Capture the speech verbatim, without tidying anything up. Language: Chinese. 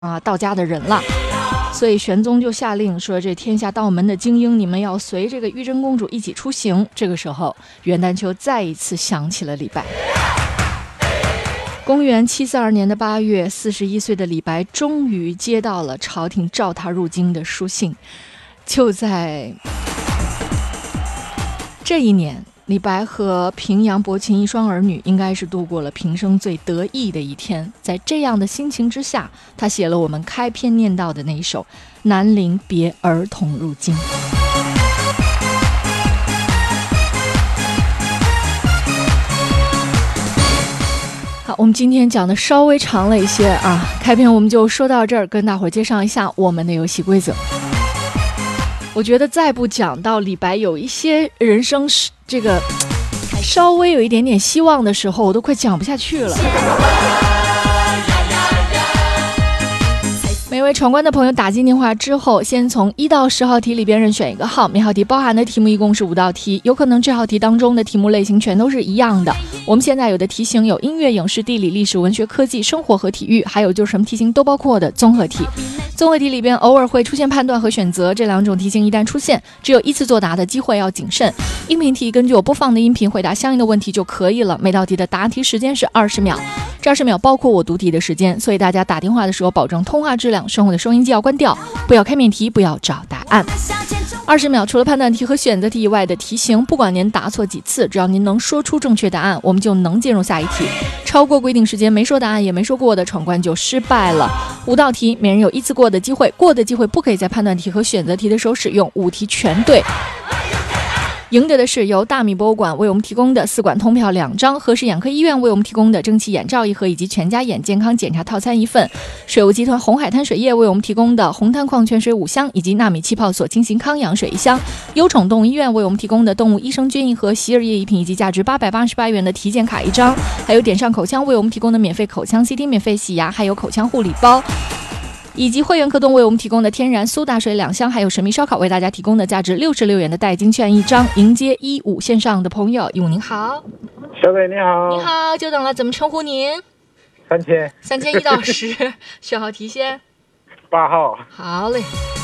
啊道家的人了，所以玄宗就下令说，这天下道门的精英，你们要随这个玉真公主一起出行。这个时候，元丹丘再一次想起了李白。公元七四二年的八月，四十一岁的李白终于接到了朝廷召他入京的书信。就在这一年，李白和平阳伯禽一双儿女应该是度过了平生最得意的一天。在这样的心情之下，他写了我们开篇念到的那一首《南陵别儿童入京》。好，我们今天讲的稍微长了一些啊，开篇我们就说到这儿，跟大伙儿介绍一下我们的游戏规则。我觉得再不讲到李白有一些人生这个稍微有一点点希望的时候，我都快讲不下去了。每位闯关的朋友打进电话之后，先从一到十号题里边任选一个号，每号题包含的题目一共是五道题，有可能这号题当中的题目类型全都是一样的。我们现在有的题型有音乐、影视、地理、历史、文学、科技、生活和体育，还有就是什么题型都包括的综合题。综合题里边偶尔会出现判断和选择，这两种题型一旦出现，只有一次作答的机会，要谨慎。音频题根据我播放的音频回答相应的问题就可以了。每道题的答题时间是二十秒，这二十秒包括我读题的时间，所以大家打电话的时候保证通话质量，生活的收音机要关掉，不要开免提，不要找答案。二十秒除了判断题和选择题以外的题型，不管您答错几次，只要您能说出正确答案，我们就能进入下一题。超过规定时间没说答案也没说过的，闯关就失败了。五道题每人有一次过的机会，过的机会不可以在判断题和选择题的时候使用，五题全对。赢得的是由大米博物馆为我们提供的四馆通票两张，和氏眼科医院为我们提供的蒸汽眼罩一盒，以及全家眼健康检查套餐一份。水务集团红海滩水业为我们提供的红滩矿泉水五箱，以及纳米气泡锁清型康养水一箱。优宠动物医院为我们提供的动物益生菌一盒，洗耳液一瓶，以及价值八百八十八元的体检卡一张。还有点上口腔为我们提供的免费口腔 C T、免费洗牙，还有口腔护理包。以及会员客动为我们提供的天然苏打水两箱，还有神秘烧烤为大家提供的价值六十六元的代金券一张。迎接一五线上的朋友，一五您好。 小北你好。 你好，久等了，怎么称呼您？ 三千。 三千一到十，选好题先。 八号。 好嘞。